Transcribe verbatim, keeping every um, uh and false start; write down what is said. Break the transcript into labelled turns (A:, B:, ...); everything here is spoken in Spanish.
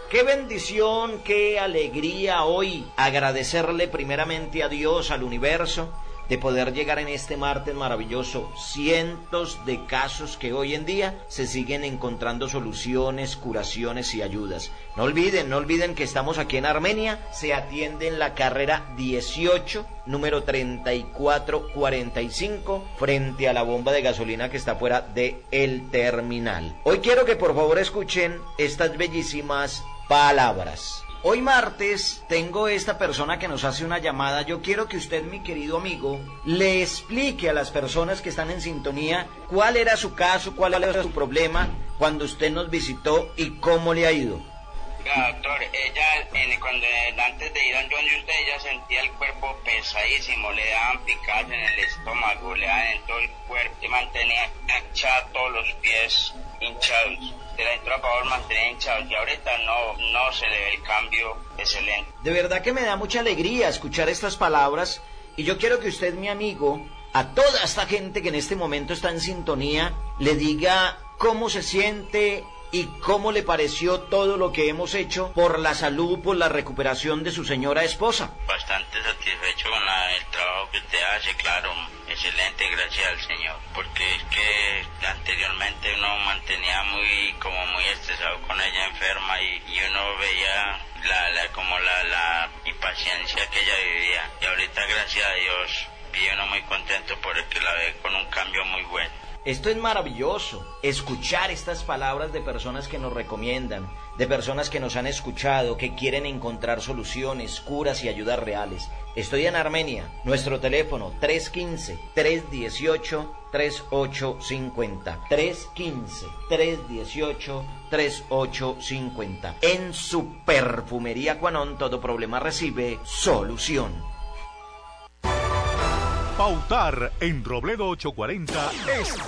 A: Qué bendición, qué alegría hoy agradecerle primeramente a Dios, al universo, de poder llegar en este martes maravilloso. Cientos de casos que hoy en día se siguen encontrando soluciones, curaciones y ayudas. No olviden, no olviden que estamos aquí en Armenia. Se atiende en la carrera dieciocho, número treinta y cuatro cuarenta y cinco, frente a la bomba de gasolina que está fuera de el terminal. Hoy quiero que por favor escuchen estas bellísimas palabras. Hoy martes tengo esta persona que nos hace una llamada. Yo quiero que usted, mi querido amigo, le explique a las personas que están en sintonía cuál era su caso, cuál era su problema cuando usted nos visitó y cómo le ha ido.
B: Oiga, doctor, ella, en, cuando antes de ir a donde usted, ella sentía el cuerpo pesadísimo, le daban picadas en el estómago, le daban en todo el cuerpo, se mantenía hinchada todos los pies hinchados, de la entrada para mantenía hinchados, y ahorita no, no se le ve el cambio excelente.
A: De verdad que me da mucha alegría escuchar estas palabras, y yo quiero que usted, mi amigo, a toda esta gente que en este momento está en sintonía, le diga cómo se siente y cómo le pareció todo lo que hemos hecho por la salud, por la recuperación de su señora esposa.
B: Bastante satisfecho con la, el trabajo que usted hace, claro, excelente, gracias al Señor, porque es que anteriormente uno mantenía muy, como muy estresado con ella enferma y, y uno veía la, la, como la, la impaciencia que ella vivía, y ahorita gracias a Dios, vive uno muy contento porque la ve con un cambio muy bueno.
A: Esto es maravilloso, escuchar estas palabras de personas que nos recomiendan, de personas que nos han escuchado, que quieren encontrar soluciones, curas y ayudas reales. Estoy en Armenia, nuestro teléfono tres uno cinco, tres uno ocho, tres ocho cinco cero, tres uno cinco, tres uno ocho, tres ocho cinco cero. En su perfumería Quanon, todo problema recibe solución.
C: Pautar en Robledo ochocientos cuarenta es